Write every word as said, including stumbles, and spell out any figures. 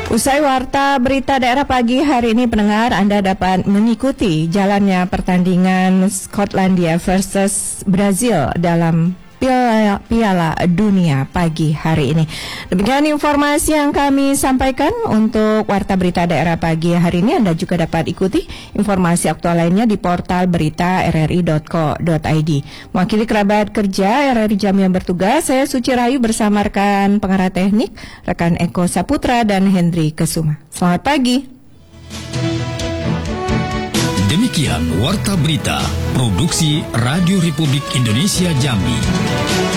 Usai warta berita daerah pagi hari ini, pendengar, Anda dapat mengikuti jalannya pertandingan Skotlandia versus Brazil dalam Piala, Piala Dunia pagi hari ini. Demikian informasi yang kami sampaikan untuk warta berita daerah pagi hari ini. Anda juga dapat ikuti informasi aktual lainnya di portal berita r r i dot co dot i d. Mewakili kerabat kerja R R I Jambi yang bertugas, saya Suci Rayu bersama rekan pengarah teknik, rekan Eko Saputra dan Hendri Kesuma. Selamat pagi. Demikian warta berita produksi Radio Republik Indonesia Jambi.